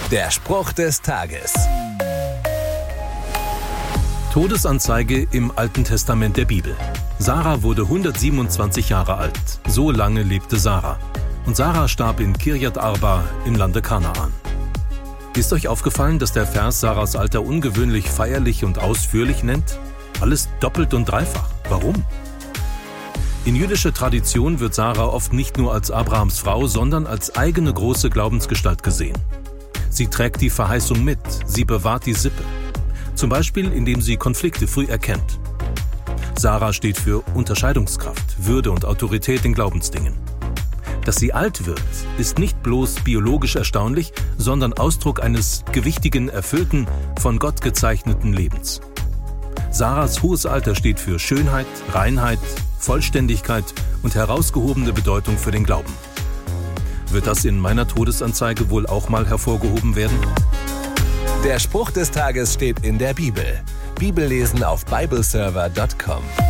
Der Spruch des Tages. Todesanzeige im Alten Testament der Bibel. Sarah wurde 127 Jahre alt. So lange lebte Sarah. Und Sarah starb in Kirjat Arba im Lande Kanaan. Ist euch aufgefallen, dass der Vers Sarahs Alter ungewöhnlich feierlich und ausführlich nennt? Alles doppelt und dreifach. Warum? In jüdischer Tradition wird Sarah oft nicht nur als Abrahams Frau, sondern als eigene große Glaubensgestalt gesehen. Sie trägt die Verheißung mit, sie bewahrt die Sippe. Zum Beispiel, indem sie Konflikte früh erkennt. Sarah steht für Unterscheidungskraft, Würde und Autorität in Glaubensdingen. Dass sie alt wird, ist nicht bloß biologisch erstaunlich, sondern Ausdruck eines gewichtigen, erfüllten, von Gott gezeichneten Lebens. Sarahs hohes Alter steht für Schönheit, Reinheit, Vollständigkeit und herausgehobene Bedeutung für den Glauben. Wird das in meiner Todesanzeige wohl auch mal hervorgehoben werden? Der Spruch des Tages steht in der Bibel. Bibellesen auf bibleserver.com.